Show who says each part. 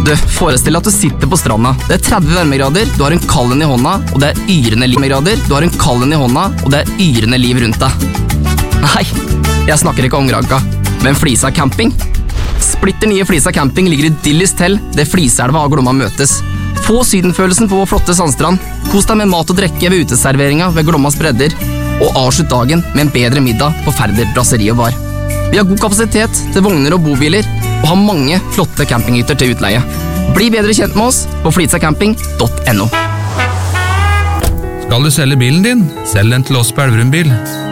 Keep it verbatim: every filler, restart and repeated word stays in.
Speaker 1: Du, forestill deg at du sitter på stranda. Det er tretti varmegrader, du har en kallen i hånda, og det er yrende liv grader. Du har en kallen i hånda, og det er yrende liv rundt deg. Nei, jeg snakker ikke om Granka, men Flisa camping. Splitter nye Flisa camping ligger idyllisk til, det Fliselva og Glomma møtes. Få sydenfølelsen på vår flotte sandstrand. Kos deg med mat og drikke ved uteserveringa ved Glommas bredder, og avslutt dagen med en bedre middag på Færder Brasseri og Bar. Vi har god kapasitet til vogner og bobiler, og har mange flotte campinghytter til utleie. Bli bedre kjent med oss på flisacamping punktum no.
Speaker 2: Skal du selge bilen din? Selg den til oss på Elverum Bil.